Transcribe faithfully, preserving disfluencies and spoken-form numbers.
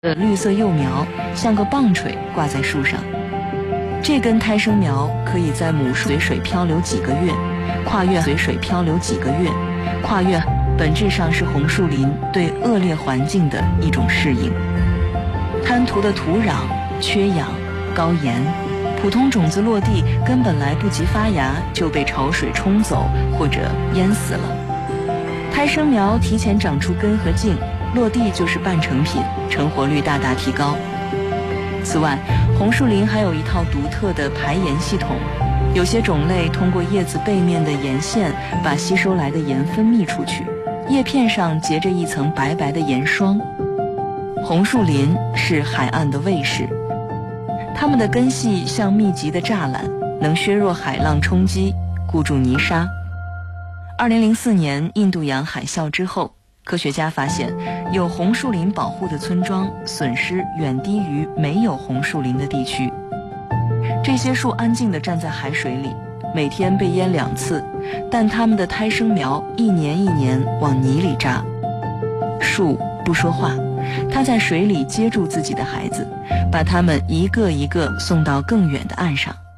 的绿色幼苗像个棒槌挂在树上。这根胎生苗可以在母树随水漂流几个月，跨越随水漂流几个月，跨越本质上是红树林对恶劣环境的一种适应。滩涂的土壤缺氧、高盐，普通种子落地根本来不及发芽就被潮水冲走或者淹死了。胎生苗提前长出根和茎，落地就是半成品，成活率大大提高。此外，红树林还有一套独特的排盐系统，有些种类通过叶子背面的盐腺把吸收来的盐分泌出去，叶片上结着一层白白的盐霜。红树林是海岸的卫士，它们的根系像密集的栅栏，能削弱海浪冲击，固住泥沙。二零零四年印度洋海啸之后，科学家发现有红树林保护的村庄损失远低于没有红树林的地区。这些树安静地站在海水里，每天被淹两次，但它们的胎生苗一年一年往泥里扎。树不说话，它在水里接住自己的孩子，把它们一个一个送到更远的岸上。